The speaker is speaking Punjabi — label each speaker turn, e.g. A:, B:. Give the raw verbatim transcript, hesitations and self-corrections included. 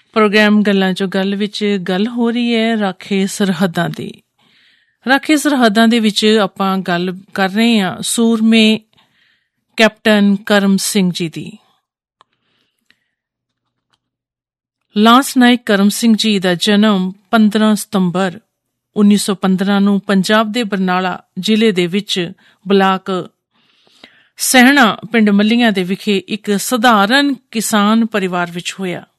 A: ਪ੍ਰੋਗਰਾਮ ਗੱਲਾਂ 'ਚੋਂ ਗੱਲ ਵਿੱਚ ਗੱਲ ਹੋ ਰਹੀ ਹੈ ਰਾਖੇ ਸਰਹੱਦਾਂ ਦੀ। ਰਾਖੇ ਸਰਹੱਦਾਂ ਦੇ ਵਿੱਚ ਆਪਾਂ ਗੱਲ ਕਰ ਰਹੇ ਹਾਂ ਸੂਰਮੇ ਕੈਪਟਨ ਕਰਮ ਸਿੰਘ ਜੀ ਦੀ। ਲਾਂਸ ਨਾਇਕ ਕਰਮ ਸਿੰਘ ਜੀ ਦਾ ਜਨਮ ਪੰਦਰਾਂ ਸਤੰਬਰ ਉੱਨੀ ਸੌ ਪੰਦਰਾਂ ਨੂੰ ਪੰਜਾਬ ਦੇ ਬਰਨਾਲਾ ਜ਼ਿਲ੍ਹੇ ਦੇ ਵਿੱਚ ਬਲਾਕ ਸਹਿਣਾ ਪਿੰਡ ਮੱਲੀਆਂ ਦੇ ਵਿਖੇ ਇੱਕ ਸਧਾਰਨ ਕਿਸਾਨ ਪਰਿਵਾਰ ਵਿੱਚ ਹੋਇਆ।